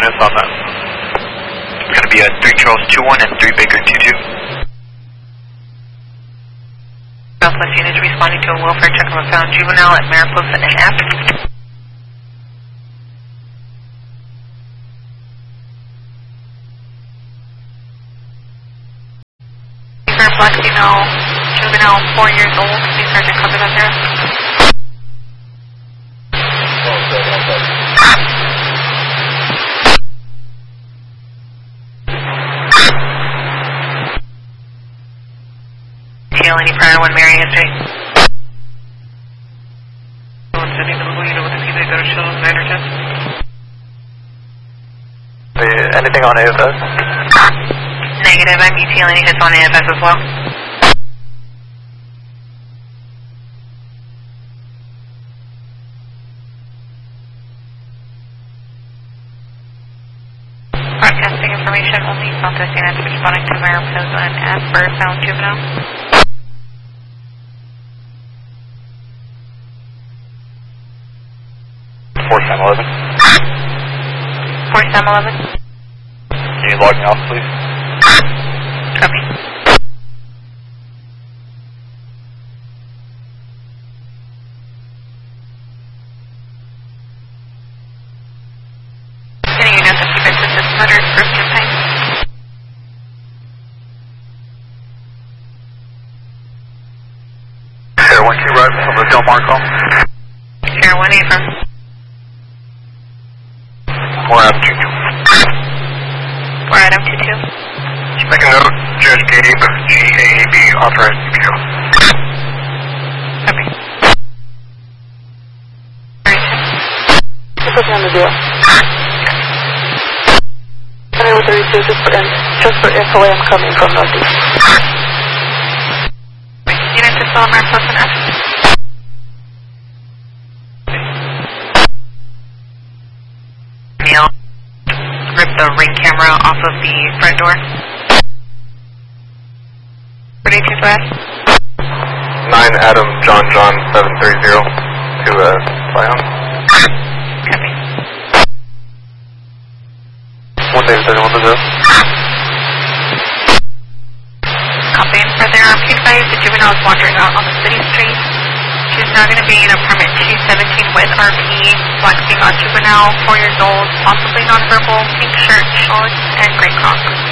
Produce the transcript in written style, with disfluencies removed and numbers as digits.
status on that? It's going to be a 3 Charles 21 and 3 Baker 22. Southwest units responding to a welfare check of a found juvenile at Mariposa and F. Black female, juvenile, 4 years old. Please Sergeant cover that there. Detail any prior one Mary history. Sending the Google unit with the people go to Children's Night test. Anything on AFS? Negative, I'm detailing hits on AFS as well. Broadcasting information only, Southwest units responding to Mariposa and F for found juvenile. 4711. 4711. Can you log me off, please? Copy. Any units of suspected this murder first campaign? Air 1 2 right from the Del Marco. Air 1 A from 4 Adam 22. 4 Adam 22. Make a note, Judge Gabe, GAAB authorized CPO. Copy. Just looking on the deal. Anyway, with the receive, just for info, I'm coming from northeast. Units are still on Mariposa and F. Neil, rip the ring camera off of the front door. Ready to class? 9 Adam John 730 to Zion. Copy. 1 David 31 to 0. Copying for there. Please advise the juvenile is wandering out on the city street. She's now going to be in a permit 217 with RP, black female juvenile, 4 years old, possibly nonverbal, pink shirt, shorts, and gray crocs.